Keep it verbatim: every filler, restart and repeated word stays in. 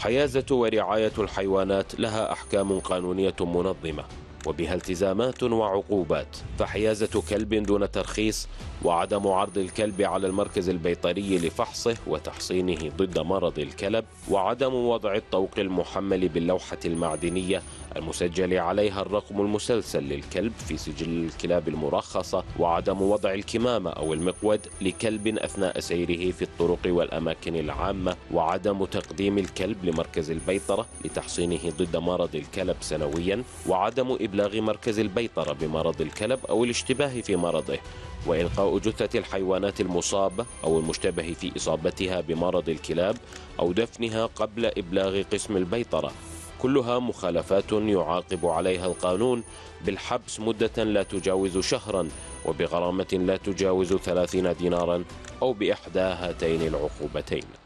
حيازة ورعاية الحيوانات لها أحكام قانونية منظمة وبها التزامات وعقوبات، فحيازة كلب دون ترخيص وعدم عرض الكلب على المركز البيطري لفحصه وتحصينه ضد مرض الكلب، وعدم وضع الطوق المحمل باللوحة المعدنية المسجل عليها الرقم المسلسل للكلب في سجل الكلاب المرخصة، وعدم وضع الكمامة أو المقود لكلب أثناء سيره في الطرق والأماكن العامة، وعدم تقديم الكلب لمركز البيطرة لتحصينه ضد مرض الكلب سنويا، وعدم إبلاغ مركز البيطرة بمرض الكلب أو الاشتباه في مرضه، وإلقاء جثة الحيوانات المصابة أو المشتبه في إصابتها بمرض الكلاب أو دفنها قبل إبلاغ قسم البيطرة، كلها مخالفات يعاقب عليها القانون بالحبس مدة لا تجاوز شهرا وبغرامة لا تجاوز ثلاثين دينارا أو بإحدى هاتين العقوبتين.